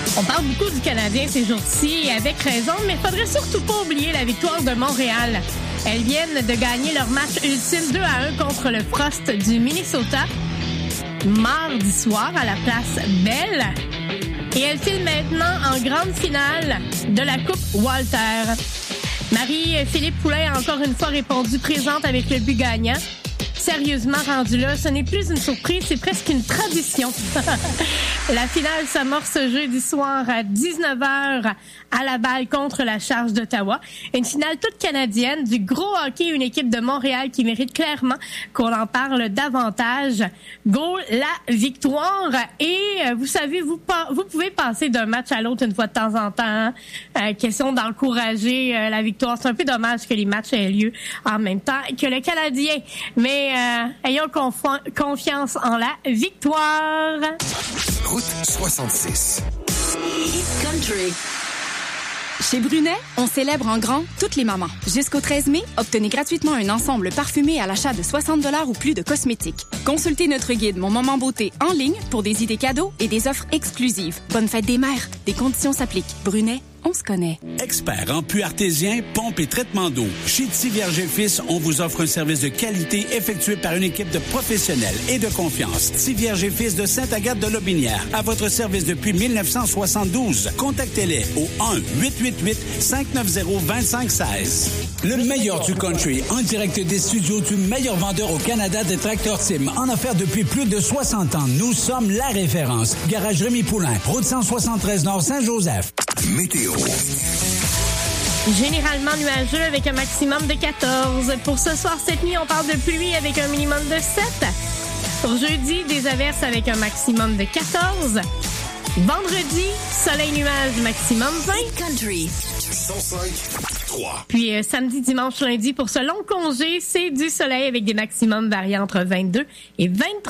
On parle beaucoup du Canadien ces jours-ci, et avec raison, mais il faudrait surtout pas oublier la victoire de Montréal. Elles viennent de gagner leur match ultime 2-1 contre le Frost du Minnesota, mardi soir à la Place Bell. Et elles filent maintenant en grande finale de la Coupe Walter. Marie-Philippe Poulin a encore une fois répondu présente avec le but gagnant. Sérieusement rendu là, ce n'est plus une surprise, c'est presque une tradition. La finale s'amorce jeudi soir à 19h à Laval contre la Charge d'Ottawa. Une finale toute canadienne, du gros hockey, une équipe de Montréal qui mérite clairement qu'on en parle davantage. Go la victoire! Et vous savez, vous pouvez passer d'un match à l'autre une fois de temps en temps. Question d'encourager la victoire. C'est un peu dommage que les matchs aient lieu en même temps que le Canadien. Mais ayons confiance en la victoire. Route 66. East Country. Chez Brunet, on célèbre en grand toutes les mamans. Jusqu'au 13 mai, obtenez gratuitement un ensemble parfumé à l'achat de 60 $ ou plus de cosmétiques. Consultez notre guide Mon Moment Beauté en ligne pour des idées cadeaux et des offres exclusives. Bonne fête des mères. Des conditions s'appliquent. Brunet, on se connaît. Expert en puits artésien, pompe et traitement d'eau. Chez Tivierge & Fils, on vous offre un service de qualité effectué par une équipe de professionnels et de confiance. Tivierge & Fils de Sainte-Agathe-de-Lotbinière, à votre service depuis 1972. Contactez-les au 1-888-590-2516. Le meilleur du country, en direct des studios du meilleur vendeur au Canada des tracteurs Tim, en offert depuis plus de 60 ans. Nous sommes la référence. Garage Rémi Poulain, route 173 Nord Saint-Joseph. Météo. Généralement nuageux avec un maximum de 14. Pour ce soir, cette nuit, on parle de pluie avec un minimum de 7. Pour jeudi, des averses avec un maximum de 14. Vendredi, soleil nuage, maximum 20. Country. 105.3. Puis samedi, dimanche, lundi, pour ce long congé, c'est du soleil avec des maximums variant entre 22 et 23.